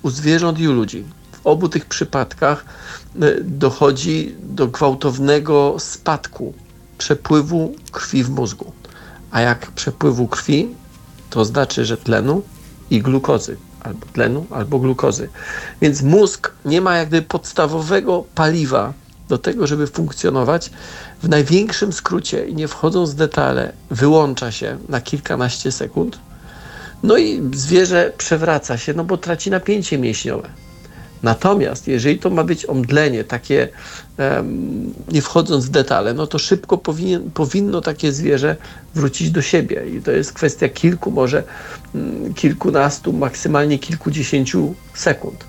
u zwierząt i u ludzi. W obu tych przypadkach dochodzi do gwałtownego spadku przepływu krwi w mózgu. A jak przepływu krwi, to znaczy, że tlenu i glukozy. Albo tlenu, albo glukozy. Więc mózg nie ma jakby podstawowego paliwa do tego, żeby funkcjonować. W największym skrócie i nie wchodząc w detale, wyłącza się na kilkanaście sekund. No i zwierzę przewraca się, no bo traci napięcie mięśniowe. Natomiast jeżeli to ma być omdlenie takie, nie wchodząc w detale, no to szybko powinno takie zwierzę wrócić do siebie. I to jest kwestia kilku, może kilkunastu, maksymalnie kilkudziesięciu sekund.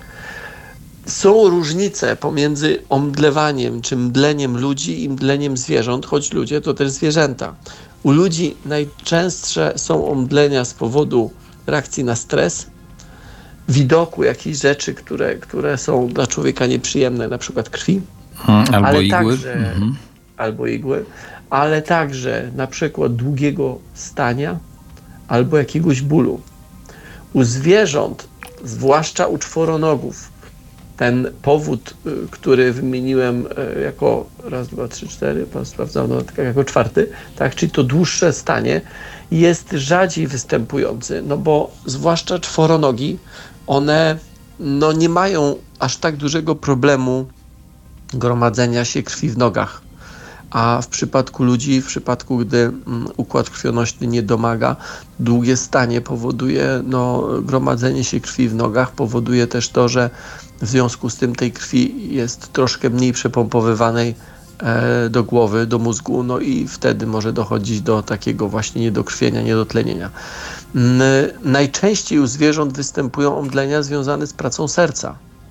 Są różnice pomiędzy omdlewaniem czy mdleniem ludzi i mdleniem zwierząt, choć ludzie to też zwierzęta. U ludzi najczęstsze są omdlenia z powodu reakcji na stres, widoku jakichś rzeczy, które są dla człowieka nieprzyjemne, na przykład krwi, albo igły. Albo igły, ale także na przykład długiego stania albo jakiegoś bólu. U zwierząt, zwłaszcza u czworonogów, ten powód, który wymieniłem jako raz, dwa, trzy, cztery, pan sprawdzał, no, tak jako czwarty, tak, czyli to dłuższe stanie, jest rzadziej występujący, no bo zwłaszcza czworonogi, one no, nie mają aż tak dużego problemu gromadzenia się krwi w nogach. A w przypadku ludzi, w przypadku gdy układ krwionośny nie domaga, długie stanie powoduje gromadzenie się krwi w nogach, powoduje też to, że w związku z tym tej krwi jest troszkę mniej przepompowywanej do głowy, do mózgu, no i wtedy może dochodzić do takiego właśnie niedokrwienia, niedotlenienia. Najczęściej u zwierząt występują omdlenia związane z pracą serca.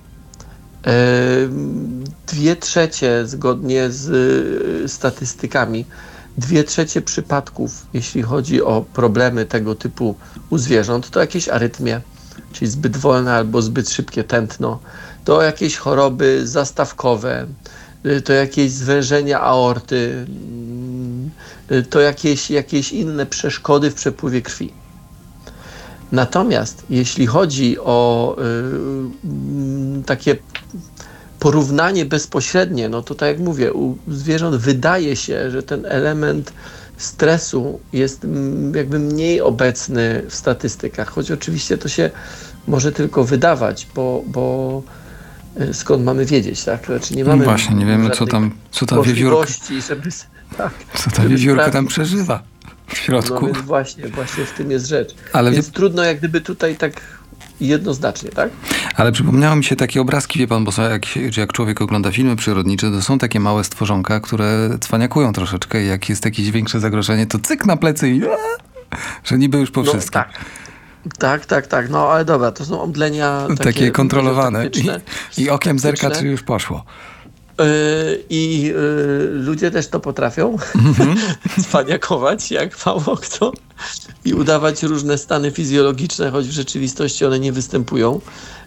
2/3 zgodnie z statystykami, 2/3 przypadków, jeśli chodzi o problemy tego typu u zwierząt, to jakieś arytmie, czyli zbyt wolne albo zbyt szybkie tętno, to jakieś choroby zastawkowe, to jakieś zwężenia aorty, to jakieś inne przeszkody w przepływie krwi. Natomiast jeśli chodzi o takie porównanie bezpośrednie, no to tak jak mówię, u zwierząt wydaje się, że ten element stresu jest jakby mniej obecny w statystykach, choć oczywiście to się może tylko wydawać, bo skąd mamy wiedzieć, tak? Znaczy nie mamy właśnie, nie wiemy co ta wiewiórka, żeby, tak, co ta wiewiórka tam przeżywa w środku. No więc właśnie w tym jest rzecz. Ale więc trudno jak gdyby tutaj tak jednoznacznie, tak? Ale przypomniały mi się takie obrazki, wie pan, bo jak człowiek ogląda filmy przyrodnicze, to są takie małe stworzonka, które cwaniakują troszeczkę i jak jest jakieś większe zagrożenie, to cyk na plecy i że niby już po wszystkim. Tak. No ale dobra, to są omdlenia takie kontrolowane i okiem zerka, czy już poszło. Ludzie też to potrafią cwaniakować, jak mało kto, i udawać różne stany fizjologiczne, choć w rzeczywistości one nie występują.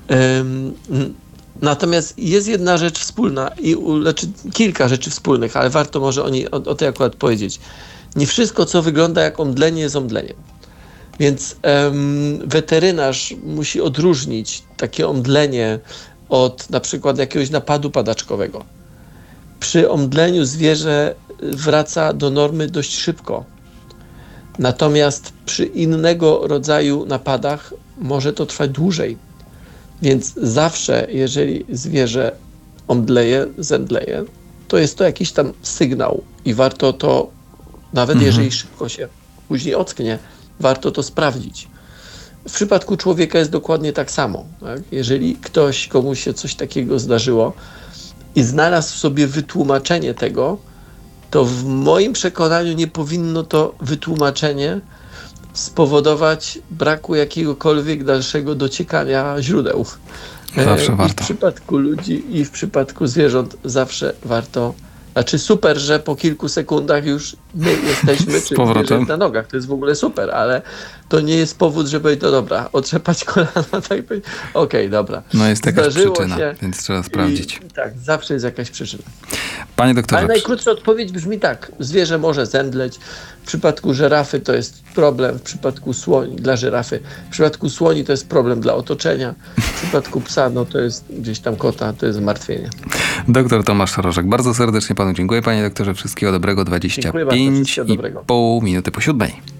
Natomiast jest jedna rzecz wspólna, znaczy kilka rzeczy wspólnych, ale warto może o tej akurat powiedzieć. Nie wszystko, co wygląda jak omdlenie, jest omdleniem. Więc weterynarz musi odróżnić takie omdlenie od na przykład jakiegoś napadu padaczkowego. Przy omdleniu zwierzę wraca do normy dość szybko. Natomiast przy innego rodzaju napadach może to trwać dłużej. Więc zawsze, jeżeli zwierzę omdleje, zemdleje, to jest to jakiś tam sygnał i warto to, nawet jeżeli szybko się później ocknie, warto to sprawdzić. W przypadku człowieka jest dokładnie tak samo. Tak? Jeżeli komuś się coś takiego zdarzyło i znalazł w sobie wytłumaczenie tego, to w moim przekonaniu nie powinno to wytłumaczenie spowodować braku jakiegokolwiek dalszego dociekania źródeł. Zawsze warto. I w przypadku ludzi i w przypadku zwierząt zawsze warto. Znaczy super, że po kilku sekundach już my jesteśmy czy zwierzę na nogach. To jest w ogóle super, ale to nie jest powód, żeby powiedzieć, no dobra, otrzepać kolana, tak powiedzieć, okej, dobra. No jest jakaś przyczyna, więc trzeba sprawdzić. Tak, zawsze jest jakaś przyczyna. Panie doktorze. Ale najkrótsza odpowiedź brzmi tak. Zwierzę może zemdleć. W przypadku żyrafy to jest problem, w przypadku słoni dla żyrafy. W przypadku słoni to jest problem dla otoczenia. W przypadku psa, no to jest gdzieś tam kota, to jest zmartwienie. Doktor Tomasz Rożek, bardzo serdecznie panu dziękuję. Panie doktorze, wszystkiego dobrego. Dziękuję bardzo, wszystkiego dobrego. 25,5 minuty po 7.